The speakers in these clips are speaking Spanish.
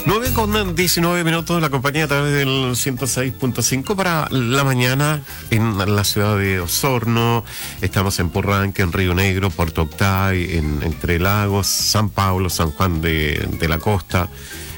9:19 la compañía a través del 106.5 para la mañana en la ciudad de Osorno. Estamos en Purranque, en Río Negro, Puerto Octay, en Entre Lagos, San Pablo, San Juan de la Costa.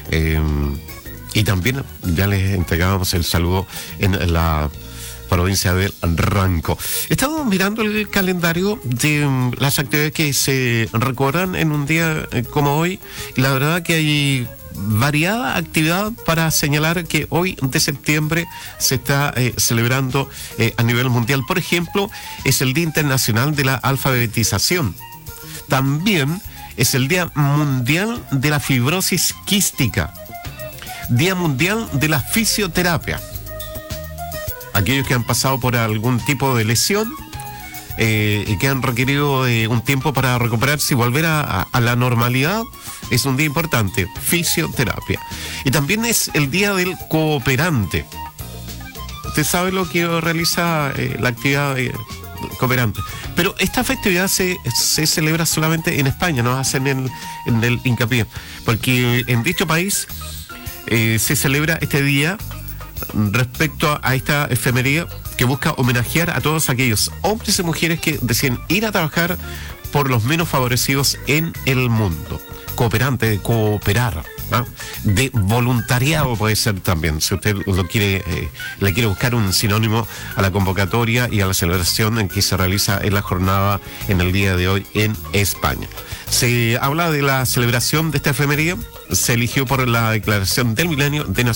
Y también ya les entregábamos el saludo en la provincia del Ranco. Estamos mirando el calendario de las actividades que se recuerdan en un día como hoy. Y la verdad que hay variada actividad para señalar que hoy de septiembre se está celebrando a nivel mundial. Por ejemplo, es el Día Internacional de la Alfabetización. También es el Día Mundial de la Fibrosis Quística. Día Mundial de la Fisioterapia. Aquellos que han pasado por algún tipo de lesión y que han requerido un tiempo para recuperarse y volver a la normalidad, es un día importante, fisioterapia. Y también es el Día del Cooperante. Usted sabe lo que realiza la actividad cooperante. Pero esta festividad se celebra solamente en España, no hacen en el hincapié, porque en dicho país se celebra este día respecto a esta efemería que busca homenajear a todos aquellos hombres y mujeres que deciden ir a trabajar por los menos favorecidos en el mundo. Cooperante, de cooperar, ¿no? De voluntariado puede ser también, si usted le quiere buscar un sinónimo a la convocatoria y a la celebración en que se realiza en la jornada en el día de hoy en España. Se habla de la celebración de esta efemería, se eligió por la Declaración del Milenio de Naciones